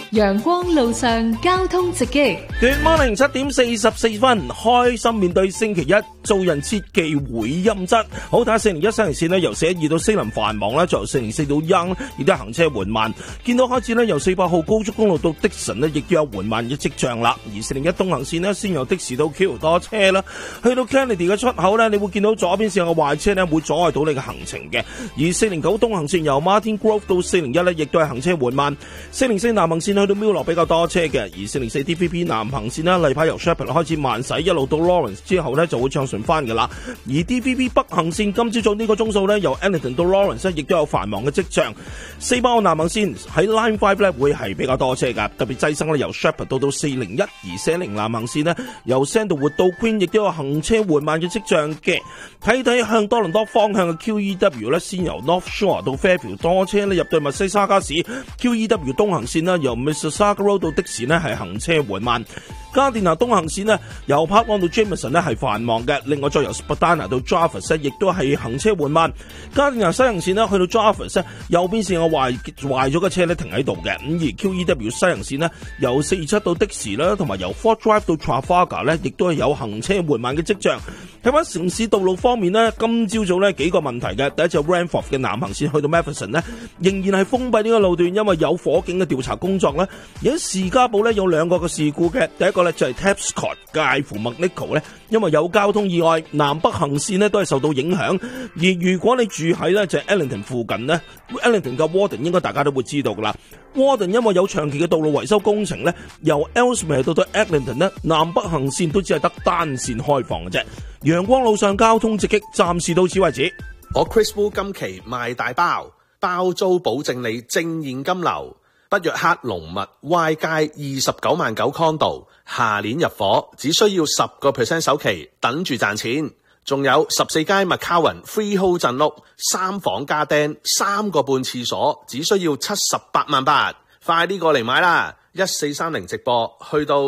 陽光路上交通直擊。 Good morning， 7點44分，開心面對星期一，做人切忌會陰質。好睇下401西行線呢，由412到西林繁忙啦，再由404到Yonge亦都行車緩慢。見到開始呢，由400號高速公路到的神呢，亦都有緩慢嘅跡象啦。而401東行線呢，先由的士到 Q 多車啦，去到 Kennedy 嘅出口呢，你會見到左邊線嘅壞車呢，會阻礙到你嘅行程嘅。而409東行線由 Martin Grove 到401呢，亦都係行車緩慢。404南行線去到 Miller 比較多車嘅，而404 DPP 南行線呢，例牌由 Sheppard 開始慢駛，一路到 Lawrence 之後呢，就會暢順翻㗎啦。而 DPP 北行線今朝早呢個鐘數呢，由 Eglinton 到 Lawrence 亦都有繁忙嘅跡象。400號南行線喺 Line 5呢，會係比較多車㗎，特別擠塞呢，由 Sheppard 到401，而410南行線呢，由 Sandalwood 到 Queen 亦都有行車緩慢嘅跡象嘅。睇睇向多倫多方向嘅 QEW 呢，先由 North Shore 到 Fairfield 多車呢，入到密西沙加市。 QEW 東行線呢，由 Mississauga Road 到的士呢，係行車緩慢。加電拿東行線呢，由 Park Lawn 到 Jameson 呢，係繁忙嘅，另外再由 Spadina 到 Jarvis 亦都係行車緩慢。加電拿西行線呢，去到 Jarvis 右邊線嘅壞咗嘅車呢，停喺度嘅。咁而 QEW 西行線呢，由427到的士啦，同埋由 Fort Drive 到 Trafalgar 呢，亦都係有行車緩慢嘅跡象。睇翻城市道路方面呢，今朝早呢幾個問題嘅。第一就 Ranforth 嘅南行線去到 Matheson 呢，仍然係封閉呢個路段，因為有火警嘅調查工作呢。而喺士嘉堡呢，有兩個嘅事故嘅，第一個呢就係 Tapscott 介乎 McNicoll 呢，因為有交通意外，南北行線呢都係受到影響。而如果你住喺呢就係 Eglinton 附近呢， Eglinton 嘅 Warden 應該大家都會知道噶啦。Warden 因為有長期嘅道路維修工程呢，由 Ellesmere 到 Eglinton 呢，南北行線都只係得單線開放嘅啫。陽光路上交通直擊，暫時到此為止。 我 Chris Wu 今期賣大包，包租保證你正現金流。北約克龍密 Y 街29萬9 condo， 下年入伙，只需要 10% 首期，等住賺錢。仲有14街 McCowan Freehold 鎮屋，3房加釘，3個半廁所，只需要78萬8，快啲過嚟買啦！1430直播，去到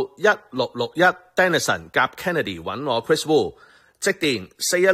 1661 Denison 夾 Kennedy 揾我 Chris Wu。即電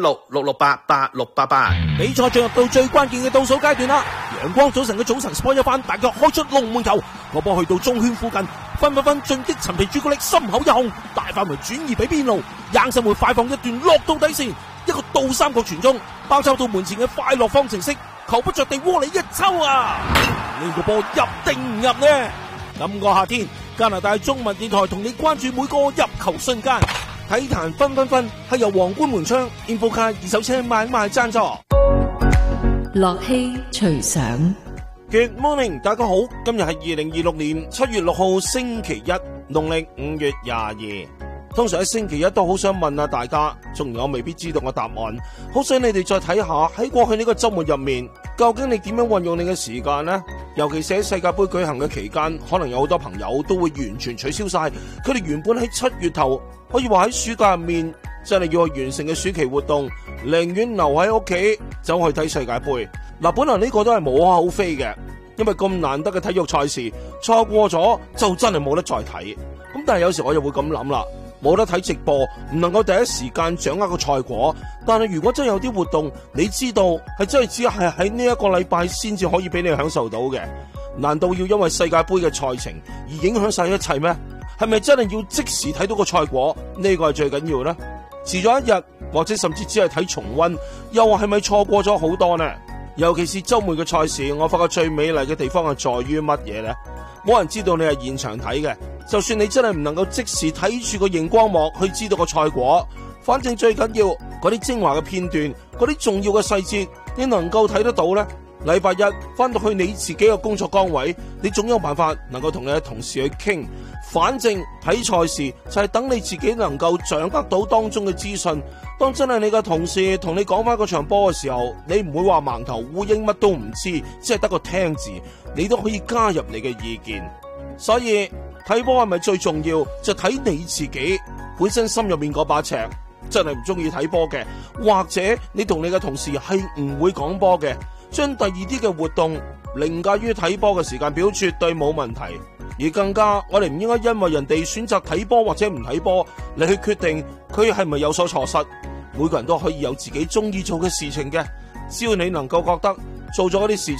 416-668-8688。 比賽進入到最關鍵嘅倒數階段啦！陽光早晨嘅早晨 sport 一番，大腳開出龍門球，個波去到中圈附近，分進擊陳皮朱古力心口一控，大範圍轉移俾邊路，硬身會快放一段落到底線，一個倒三角傳中，包抄到門前嘅快樂方程式，球不着地窩裏一抽啊！呢個波入定唔入呢？今個夏天，加拿大中文電台同你關注每個入球瞬間。體壇分係由皇冠門窗 Infocar 二手車買贊助。 樂器隨想。 Good morning， 大家好，今日係2026年7月6號星期一，農曆5月22。通常喺星期一都好想問下大家，縱然我未必知道個答案，好想你哋再睇下喺過去呢個週末入面，究竟你點樣運用你嘅時間呢？尤其是喺世界盃舉行嘅期間，可能有好多朋友都會完全取消晒佢哋原本喺7月頭可以話喺暑假入面真係要去完成嘅暑期活動，寧願留喺屋企走去睇世界盃。嗱，本來呢個都係無可厚非嘅，因為咁難得嘅體育賽事錯過咗就真係冇得再睇。咁但係有時我又會咁諗啦，冇得睇直播，唔能夠第一時間掌握個賽果。但係如果真係有啲活動，你知道係真係只係喺呢一個禮拜先至可以俾你享受到嘅，難道要因為世界盃嘅賽程而影響晒一切咩？係咪真係要即時睇到個賽果？呢個係最緊要呢？遲咗一日，或者甚至只係睇重溫，又話係咪錯過咗好多呢？尤其是周末嘅賽事，我發覺最美麗嘅地方係在於乜嘢呢？冇人知道你係現場睇嘅，就算你真係唔能夠即時睇住個熒光幕去知道個賽果，反正最緊要嗰啲精華嘅片段，嗰啲重要嘅細節，你能夠睇得到呢？禮拜一翻到去你自己嘅工作崗位，你總有辦法能夠同你嘅同事去傾。反正睇賽事就係等你自己能夠掌握到當中嘅資訊。當真係你嘅同事同你講翻嗰場波嘅時候，你唔會話盲頭烏蠅乜都唔知，只係得個聽字，你都可以加入你嘅意見。所以睇波係咪最重要？就睇你自己本身心入面嗰把尺。真係唔中意睇波嘅，或者你同你嘅同事係唔會講波嘅，將第二啲嘅活動凌駕於睇波嘅時間表，絕對冇問題。而更加，我哋唔應該因為人哋選擇睇波或者唔睇波，你去決定佢係咪有所錯失。每個人都可以有自己中意做嘅事情嘅，只要你能夠覺得做咗嗰啲事情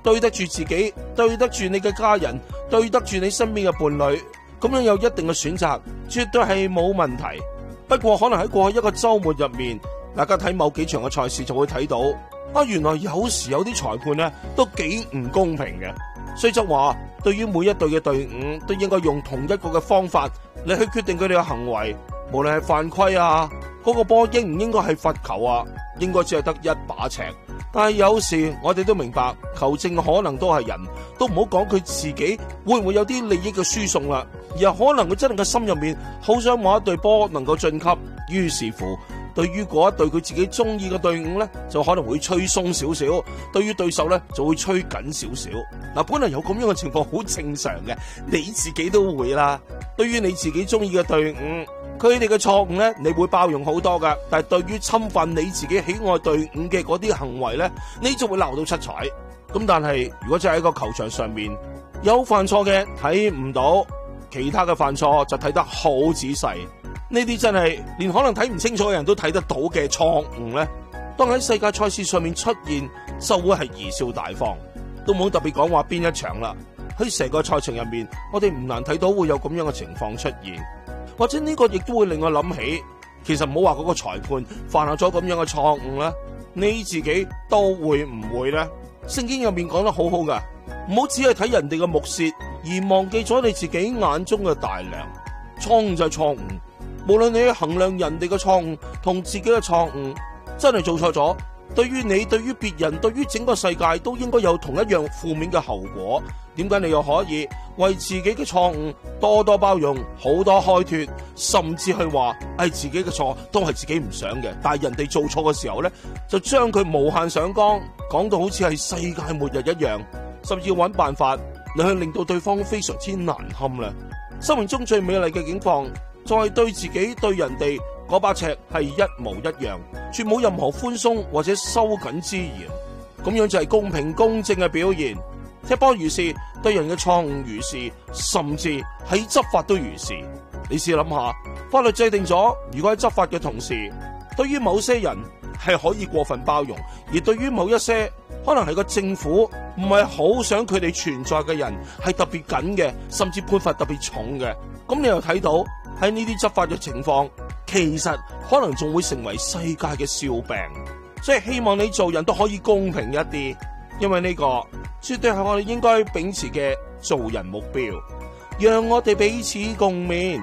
對得住自己，對得住你嘅家人，對得住你身邊嘅伴侶，咁樣有一定嘅選擇，絕對係冇問題。不過可能喺過去一個週末入面，大家睇某幾場嘅賽事就會睇到，原來有時有啲裁判呢都幾唔公平嘅。雖則話，對於每一隊嘅隊伍都應該用同一個嘅方法嚟去決定佢哋嘅行為，無論係犯規啊，嗰個波應唔應該係罰球啊，應該只係得一把尺。但係有時我哋都明白，球證可能都係人，都唔好講佢自己會唔會有啲利益嘅輸送啦，而係可能佢真係個心入面好想某一隊波能夠晉級，於是乎對於嗰一隊佢自己中意嘅隊伍呢，就可能會吹鬆少少；對於對手呢，就會吹緊少少。嗱，本來有咁樣嘅情況好正常嘅，你自己都會啦。對於你自己中意嘅隊伍，佢哋嘅錯誤呢，你會包容好多噶。但係對於侵犯你自己喜愛隊伍嘅嗰啲行為呢，你就會鬧到七彩。咁但係如果真係喺個球場上面有犯錯嘅睇唔到，其他嘅犯錯就睇得好仔細。呢啲真係連可能睇唔清楚嘅人都睇得到嘅錯誤呢，當喺世界賽事上面出現，就會係貽笑大方。都冇特別講話邊一場啦，喺成個賽程入面，我哋唔難睇到會有咁樣嘅情況出現。或者呢個亦都會令我諗起，其實唔好話嗰個裁判犯下咗咁樣嘅錯誤啦，你自己都會唔會呢？聖經入面講得好好噶，唔好只係睇人哋嘅木屑，而忘記咗你自己眼中嘅大樑。錯誤就係錯誤，無論你去衡量人哋嘅錯誤同自己嘅錯誤，真係做錯咗，對於你、對於別人、對於整個世界都應該有同一樣負面嘅後果。點解你又可以為自己嘅錯誤多多包容、好多開脫，甚至去話自己嘅錯都係自己唔想嘅，但係人哋做錯嘅時候呢，就將佢無限上綱，講到好似係世界末日一樣，甚至要揾辦法你去令到對方非常之難堪啦。生命中最美麗嘅境況，就係對自己對人哋嗰把尺係一模一樣，絕冇任何寬鬆或者收緊之嫌，咁樣就係公平公正嘅表現。踢波如是，對人嘅錯誤如是，甚至喺執法都如是。你試諗下，法律制定咗，如果喺執法嘅同時，對於某些人係可以過分包容，而對於某一些可能係個政府唔係好想佢哋存在嘅人係特別緊嘅，甚至判罰特別重嘅，咁你又睇到喺呢啲執法嘅情況，其實可能仲會成為世界嘅笑柄。所以希望你做人都可以公平一啲，因為呢個絕對係我哋應該秉持嘅做人目標，讓我哋彼此共勉。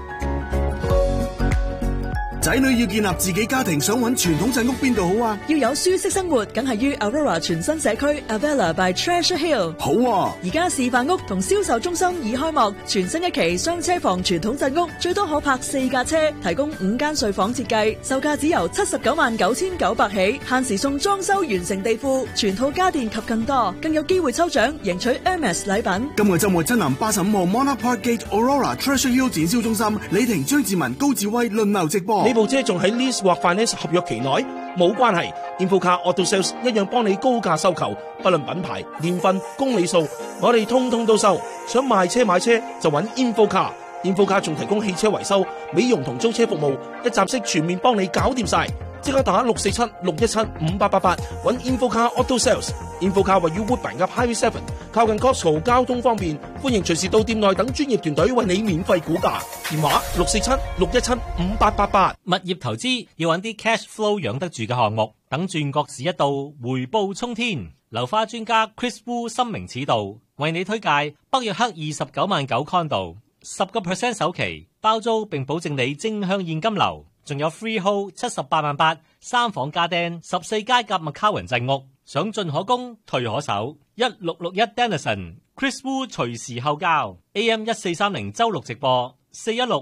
仔女要建立自己家庭，想揾傳統鎮屋邊度好啊？ 要有舒適生活，梗係於 Aurora 全新社區 Avella by Treasure Hill。 好啊！ 而家示範屋同銷售中心已開幕，全新一期雙車房傳統鎮屋，最多可泊4架車，提供5間睡房設計，售價只由799900起，限時送裝修完成地庫、全套家電及更多，更有機會抽獎贏取 Hermes 禮品。 今個週末親臨85號 Monarch Park Gate Aurora Treasure Hill 展銷中心，李婷、張志文、高志威輪流直播。 呢部車仲喺 lease 或 finance 合約期內，冇關係。InfoCar Auto Sales 一樣幫你高價收購，不論品牌、年份、公里數，我哋通通都收。想賣車買車就揾 InfoCar。InfoCar 仲提供汽車維修、美容同租車服務，一站式全面幫你搞掂晒。即刻打647-617-5888揾 InfoCar Auto Sales。InfoCar 位於 Woodbine 嘅 Highway 7，靠近 Costco， 交通方便，歡迎隨時到店內等專業團隊為你免費估價。電話647-617-5888。 物業投資要揾啲 cash flow 養得住嘅項目，等轉角市一到，回報沖天。樓花專家 Chris Wu 深明此道，為你推介北約克29.9萬condo， 10% 首期包租並保證你正向現金流，仲有 freehold 78.8萬3房家丁14階夾 McCowan 鎮屋，想進可攻退可守。1661 Denison Chris Wu 隨時後交 AM 1430周六直播416